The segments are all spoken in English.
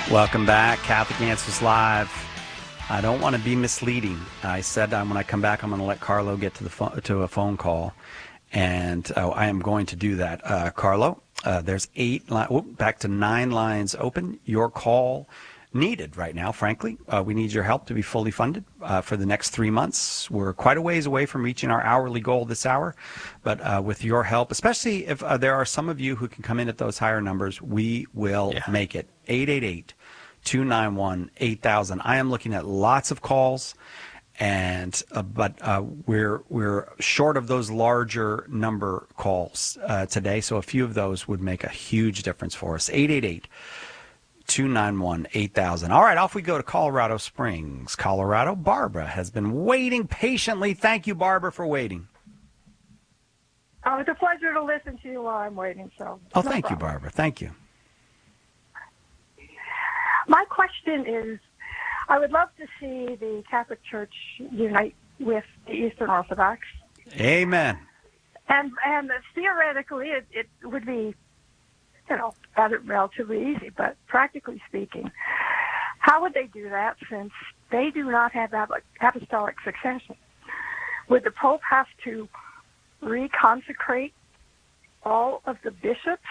Welcome back, Catholic Answers Live. I don't want to be misleading. I said when I come back, I'm going to let Carlo get to a phone call, and I am going to do that. Carlo, there's back to 9 lines open. Your call needed right now, frankly. We need your help to be fully funded for the next 3 months. We're quite a ways away from reaching our hourly goal this hour, but with your help, especially if there are some of you who can come in at those higher numbers, we will make it. 888-291-8000. I am looking at lots of calls, but we're short of those larger number calls today, so a few of those would make a huge difference for us. 888-291-8000. All right, off we go to Colorado Springs, Colorado. Barbara has been waiting patiently. Thank you, Barbara, for waiting. Oh, it's a pleasure to listen to you while I'm waiting. Thank you, Barbara. Thank you. My question is, I would love to see the Catholic Church unite with the Eastern Orthodox. Amen. And theoretically, it would be, relatively easy, but practically speaking, how would they do that since they do not have apostolic succession? Would the Pope have to reconsecrate all of the bishops?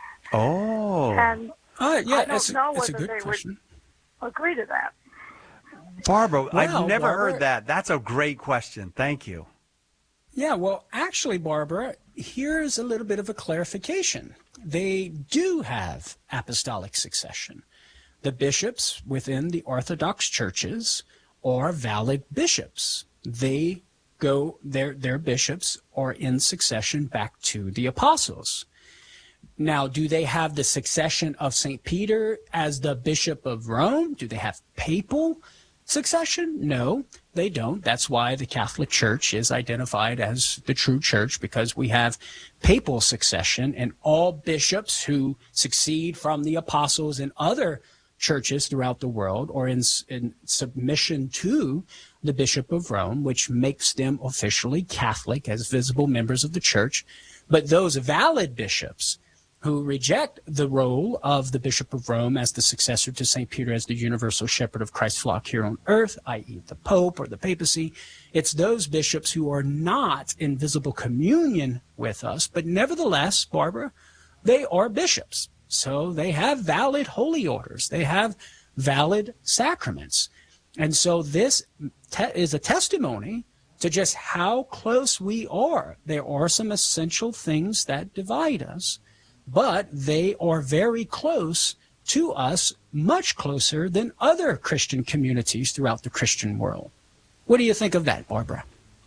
Oh. And I don't know that's a whether good they question. would agree to that. Barbara, I've never Barbara, heard that. That's a great question. Thank you. Yeah, well, actually, Barbara, here's a little bit of a clarification. They do have apostolic succession. The bishops within the Orthodox churches are valid bishops. They go, their bishops are in succession back to the apostles. Now, do they have the succession of St. Peter as the Bishop of Rome? Do they have papal succession? No, they don't. That's why the Catholic Church is identified as the true church, because we have papal succession, and all bishops who succeed from the apostles in other churches throughout the world are in submission to the Bishop of Rome, which makes them officially Catholic as visible members of the church. But those valid bishops who reject the role of the Bishop of Rome as the successor to St. Peter as the universal shepherd of Christ's flock here on earth, i.e. the Pope or the papacy, it's those bishops who are not in visible communion with us, but nevertheless, Barbara, they are bishops. So they have valid holy orders. They have valid sacraments. And so this is a testimony to just how close we are. There are some essential things that divide us, but they are very close to us, much closer than other Christian communities throughout the Christian world. What do you think of that, Barbara?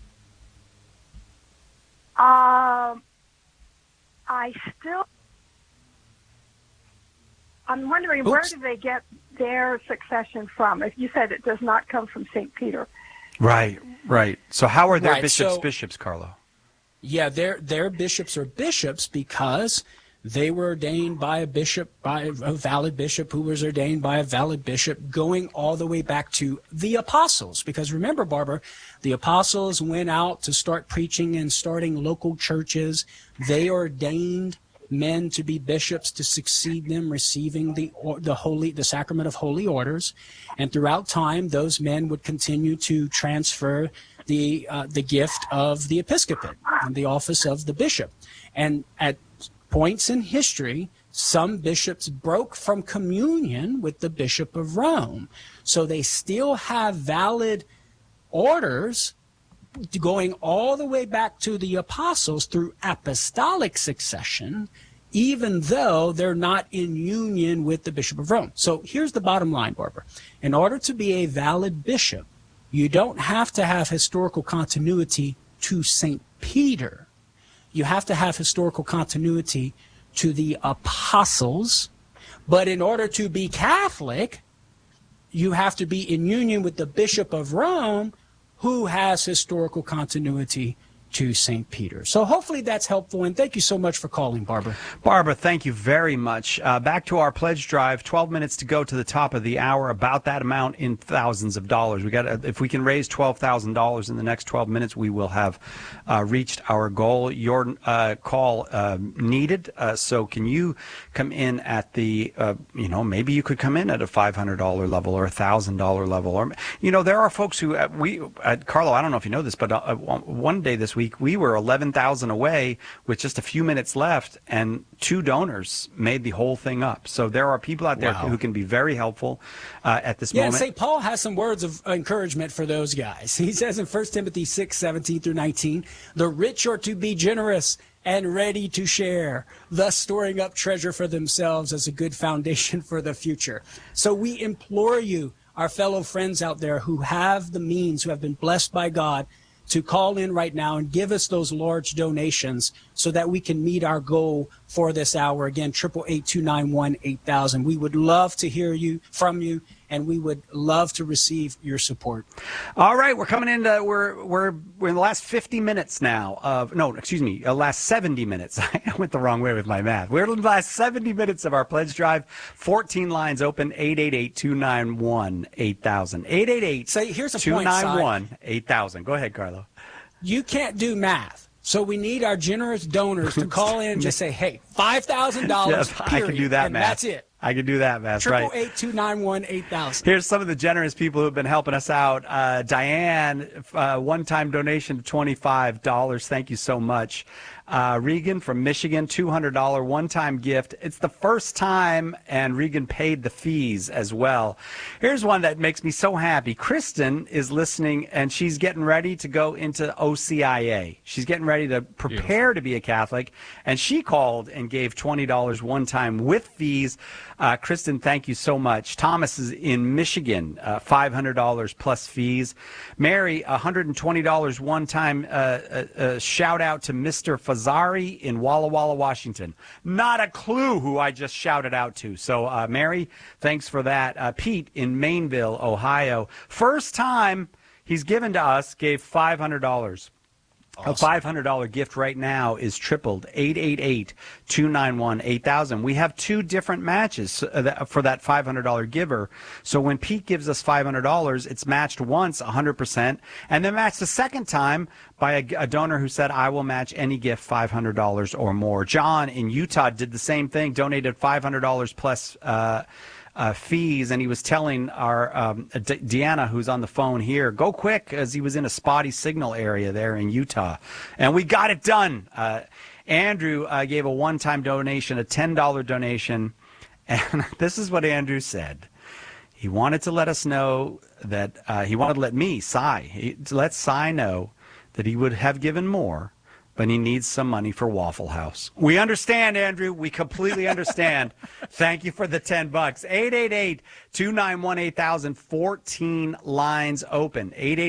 I'm wondering, where do they get their succession from? If you said it does not come from St. Peter. Right. So how are their bishops, Carlo? Yeah, their bishops are bishops because they were ordained by a bishop, by a valid bishop who was ordained by a valid bishop, going all the way back to the apostles. Because remember, Barbara, the apostles went out to start preaching and starting local churches. They ordained men to be bishops to succeed them, receiving the sacrament of holy orders. And throughout time, those men would continue to transfer the gift of the episcopate and the office of the bishop. And at points in history, some bishops broke from communion with the Bishop of Rome. So they still have valid orders going all the way back to the apostles through apostolic succession, even though they're not in union with the Bishop of Rome. So here's the bottom line, Barbara. In order to be a valid bishop, you don't have to have historical continuity to St. Peter. You have to have historical continuity to the apostles. But in order to be Catholic, you have to be in union with the Bishop of Rome, who has historical continuity to St. Peter. So hopefully that's helpful, and thank you so much for calling, Barbara. Barbara, thank you very much. Back to our pledge drive, 12 minutes to go to the top of the hour, about that amount in thousands of dollars. If we can raise $12,000 in the next 12 minutes, we will have reached our goal. Your call needed, so can you come in at the, maybe you could come in at a $500 level or a $1,000 level. Or, there are folks who, Carlo, I don't know if you know this, but one day this week, we were 11,000 away with just a few minutes left, and 2 donors made the whole thing up. So there are people out there who can be very helpful at this moment. Yeah, St. Paul has some words of encouragement for those guys. He says in 1 Timothy 6:17-19, the rich are to be generous and ready to share, thus storing up treasure for themselves as a good foundation for the future. So we implore you, our fellow friends out there who have the means, who have been blessed by God, to call in right now and give us those large donations so that we can meet our goal for this hour. Again, 888-291-8000. We would love to hear from you, and we would love to receive your support. All right, we're coming into we're in the last 50 minutes now last 70 minutes. I went the wrong way with my math. We're in the last 70 minutes of our pledge drive. 14 lines open. 888-291-8000. 888. Say, here's a point, 291-8000. Go ahead, Carlo. You can't do math. So we need our generous donors to call in and just say, hey, $5,000, Yes, I can do that, and math. that's it. I can do that, Matt. Right. 888-291-8000. Here's some of the generous people who have been helping us out. Diane, one-time donation of $25. Thank you so much. Regan from Michigan, $200 one-time gift. It's the first time, and Regan paid the fees as well. Here's one that makes me so happy. Kristen is listening, and she's getting ready to go into OCIA. She's getting ready to prepare to be a Catholic, and she called and gave $20 one-time with fees. Kristen, thank you so much. Thomas is in Michigan, $500 plus fees. Mary, $120 one-time shout out to Mr. Fazari in Walla Walla, Washington. Not a clue who I just shouted out to. So, Mary, thanks for that. Pete in Mainville, Ohio. First time he's given to us, gave $500. Awesome. A $500 gift right now is tripled, 888-291-8000. We have 2 different matches for that $500 giver. So when Pete gives us $500, it's matched once, 100%, and then matched the second time by a donor who said, I will match any gift $500 or more. John in Utah did the same thing, donated $500 plus fees, and he was telling our Deanna, who's on the phone here, go quick, as he was in a spotty signal area there in Utah, and we got it done. Andrew gave a one-time donation, a $10 donation, and this is what Andrew said. He wanted to let us know that he wanted to let me, let Cy know that he would have given more, but he needs some money for Waffle House. We understand, Andrew. We completely understand. Thank you for the $10. 888-291-8000. 14 lines open.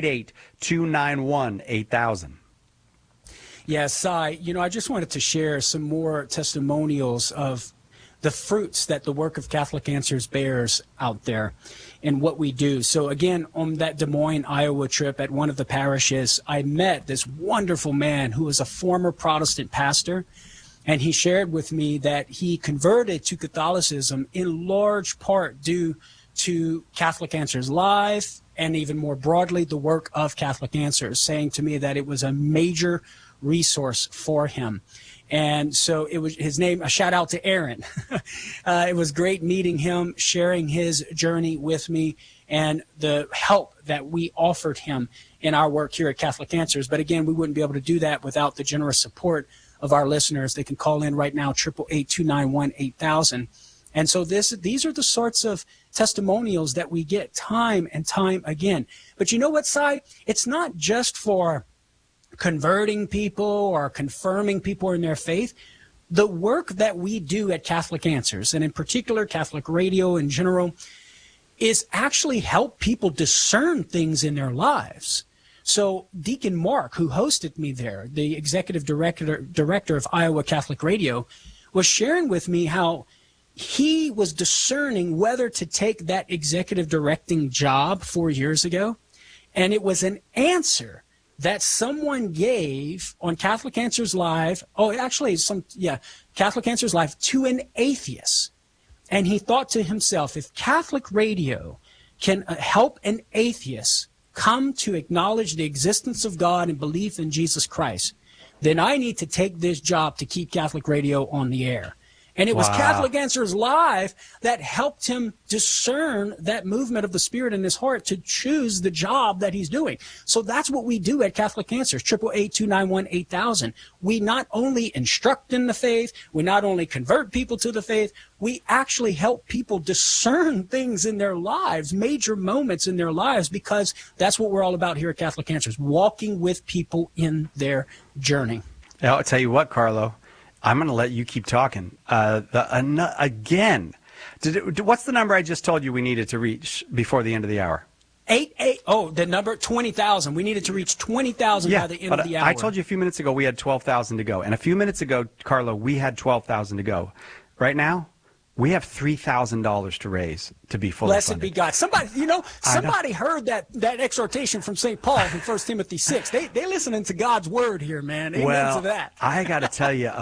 888-291-8000. Yes, Cy, I just wanted to share some more testimonials of the fruits that the work of Catholic Answers bears out there and what we do. So again, on that Des Moines, Iowa trip at one of the parishes, I met this wonderful man who was a former Protestant pastor, and he shared with me that he converted to Catholicism in large part due to Catholic Answers Live and even more broadly the work of Catholic Answers, saying to me that it was a major resource for him. And so it was his name, a shout out to Aaron. It was great meeting him, sharing his journey with me and the help that we offered him in our work here at Catholic Answers. But again, we wouldn't be able to do that without the generous support of our listeners. They can call in right now, 888-291-8000. And so these are the sorts of testimonials that we get time and time again. But you know what, Cy? It's not just for converting people or confirming people in their faith. The work that we do at Catholic Answers, and in particular Catholic Radio in general, is actually help people discern things in their lives. So Deacon Mark, who hosted me there, the executive director of Iowa Catholic Radio, was sharing with me how he was discerning whether to take that executive directing job 4 years ago, and it was an answer that someone gave on Catholic Answers Live. Oh, actually, Catholic Answers Live to an atheist. And he thought to himself, if Catholic radio can help an atheist come to acknowledge the existence of God and belief in Jesus Christ, then I need to take this job to keep Catholic radio on the air. And it was Catholic Answers Live that helped him discern that movement of the Spirit in his heart to choose the job that he's doing. So that's what we do at Catholic Answers, 888-291-8000. We not only instruct in the faith, we not only convert people to the faith, we actually help people discern things in their lives, major moments in their lives, because that's what we're all about here at Catholic Answers, walking with people in their journey. I'll tell you what, Carlo. I'm going to let you keep talking. Again, what's the number I just told you we needed to reach before the end of the hour? The number 20,000. We needed to reach 20,000 by the end of the hour. I told you a few minutes ago we had 12,000 to go. And a few minutes ago, Carlo, we had 12,000 to go. Right now, we have $3,000 to raise to be fully Blessed funded. be God. Somebody heard that exhortation from St. Paul in 1 Timothy 6. They listening to God's word here, man. Amen to that. I got to tell you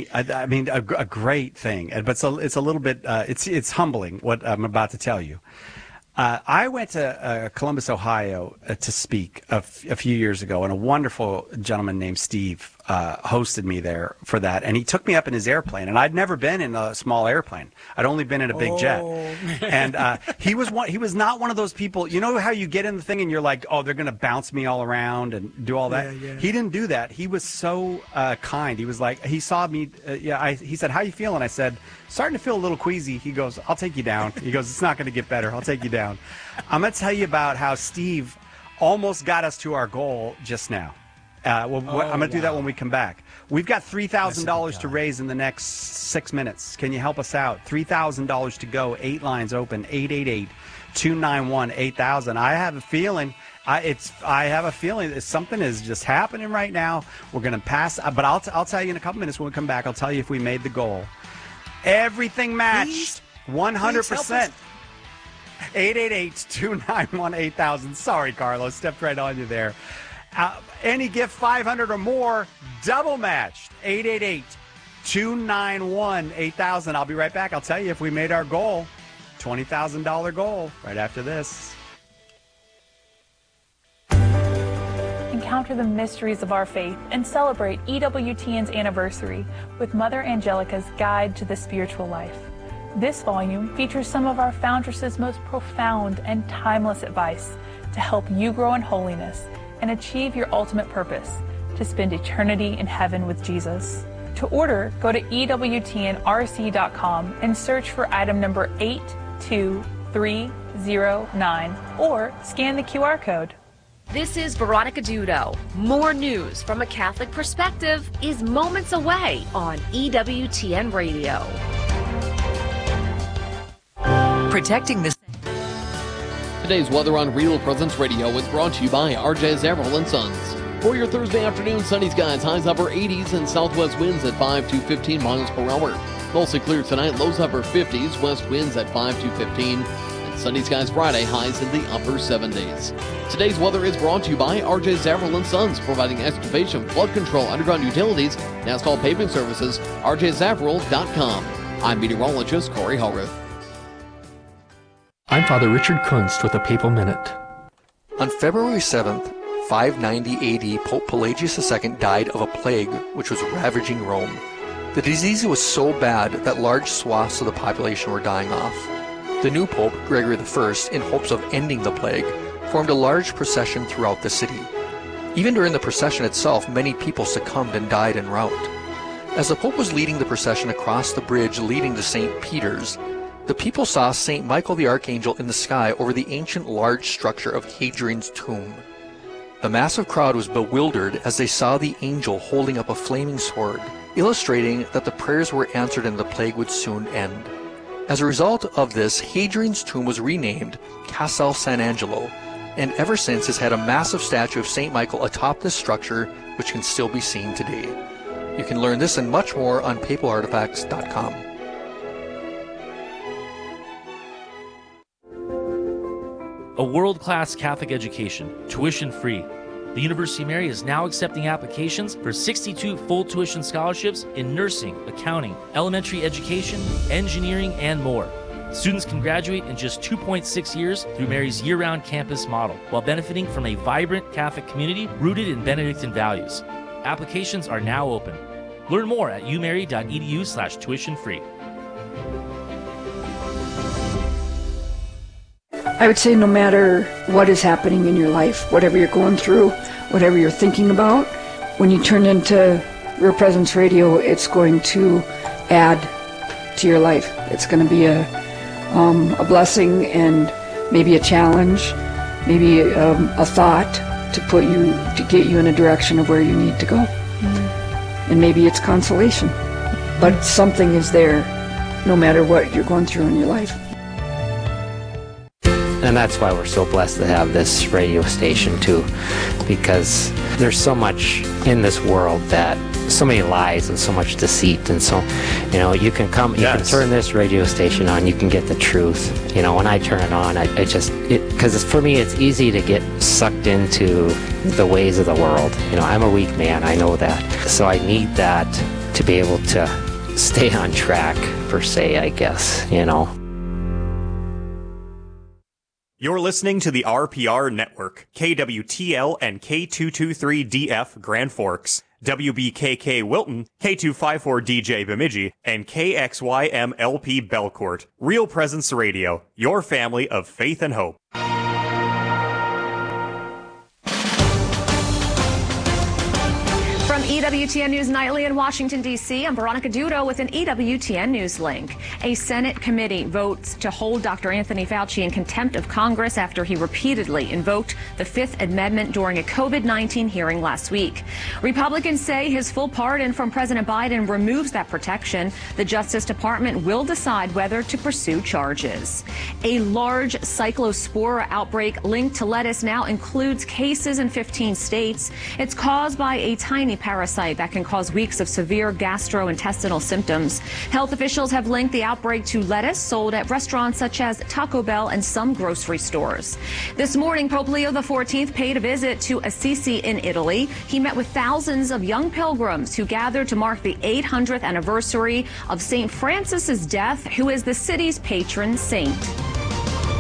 a great thing, but it's a little bit, it's humbling what I'm about to tell you. I went to Columbus, Ohio to speak a few years ago, and a wonderful gentleman named Steve hosted me there for that. And he took me up in his airplane, and I'd never been in a small airplane. I'd only been in a big jet. And he was not one of those people, you know how you get in the thing and you're like, oh, they're going to bounce me all around and do all that? Yeah. He didn't do that. He was so kind. He was like, he saw me, he said, how you feeling? I said, starting to feel a little queasy. He goes, I'll take you down. He goes, it's not going to get better. I'll take you down. I'm going to tell you about how Steve almost got us to our goal just now. I'm going to do that when we come back. We've got $3,000 to raise in the next 6 minutes. Can you help us out? $3,000 to go. 8 lines open. 888-291-8000. I have a feeling that something is just happening right now. We're going to pass, but I'll tell you in a couple minutes when we come back. I'll tell you if we made the goal. Everything matched. 100%. 888-291-8000. Sorry, Carlos. Stepped right on you there. Any gift 500 or more, double matched. 888-291-8000. I'll be right back. I'll tell you if we made our goal. $20,000 goal right after this. Encounter the mysteries of our faith and celebrate EWTN's anniversary with Mother Angelica's Guide to the Spiritual Life. This volume features some of our foundress's most profound and timeless advice to help you grow in holiness and achieve your ultimate purpose, to spend eternity in heaven with Jesus. To order, go to EWTNRC.com and search for item number 82309 or scan the QR code. This is Veronica Dudo. More news from a Catholic perspective is moments away on EWTN Radio. Protecting the Today's weather on Real Presence Radio is brought to you by RJ Zavril & Sons. For your Thursday afternoon, sunny skies, highs upper 80s and southwest winds at 5 to 15 miles per hour. Mostly clear tonight, lows upper 50s, west winds at 5 to 15. And sunny skies Friday, highs in the upper 70s. Today's weather is brought to you by RJ Zavril & Sons, providing excavation, flood control, underground utilities, and asphalt paving services. RJZavril.com. I'm meteorologist Corey Hogarth. I'm Father Richard Kunst with a Papal Minute. On February 7th, 590 AD, Pope Pelagius II died of a plague which was ravaging Rome. The disease was so bad that large swaths of the population were dying off. The new Pope, Gregory I, in hopes of ending the plague, formed a large procession throughout the city. Even during the procession itself, many people succumbed and died en route. As the Pope was leading the procession across the bridge leading to St. Peter's, the people saw St. Michael the Archangel in the sky over the ancient large structure of Hadrian's tomb. The massive crowd was bewildered as they saw the angel holding up a flaming sword, illustrating that the prayers were answered and the plague would soon end. As a result of this, Hadrian's tomb was renamed Castel San Angelo, and ever since has had a massive statue of St. Michael atop this structure, which can still be seen today. You can learn this and much more on papalartifacts.com. A world-class Catholic education, tuition-free, The University of Mary is now accepting applications for 62 full tuition scholarships in nursing, accounting, elementary education, engineering, and more. Students can graduate in just 2.6 years through Mary's year-round campus model, while benefiting from a vibrant Catholic community rooted in Benedictine values. Applications are now open. Learn more at umary.edu/tuition-free. I would say no matter what is happening in your life, whatever you're going through, whatever you're thinking about, when you turn into Real Presence Radio, it's going to add to your life. It's going to be a blessing and maybe a challenge, maybe a thought to get you in a direction of where you need to go. Mm-hmm. And maybe it's consolation, but something is there no matter what you're going through in your life. And that's why we're so blessed to have this radio station too, because there's so much in this world, that so many lies and so much deceit, and so, you know, you can can turn this radio station on, you can get the truth. You know, when I turn it on, because for me it's easy to get sucked into the ways of the world. You know, I'm a weak man, I know that, so I need that to be able to stay on track, per se, I guess, you know. You're listening to the RPR Network, KWTL and K223DF Grand Forks, WBKK Wilton, K254DJ Bemidji, and KXYMLP Belcourt. Real Presence Radio, your family of faith and hope. From EWTN News Nightly in Washington, D.C., I'm Veronica Dudo with an EWTN News link. A Senate committee votes to hold Dr. Anthony Fauci in contempt of Congress after he repeatedly invoked the Fifth Amendment during a COVID-19 hearing last week. Republicans say his full pardon from President Biden removes that protection. The Justice Department will decide whether to pursue charges. A large cyclospora outbreak linked to lettuce now includes cases in 15 states. It's caused by a tiny parasite that can cause weeks of severe gastrointestinal symptoms. Health officials have linked the outbreak to lettuce sold at restaurants such as Taco Bell and some grocery stores. This morning, Pope Leo XIV paid a visit to Assisi in Italy. He met with thousands of young pilgrims who gathered to mark the 800th anniversary of St. Francis's death, who is the city's patron saint.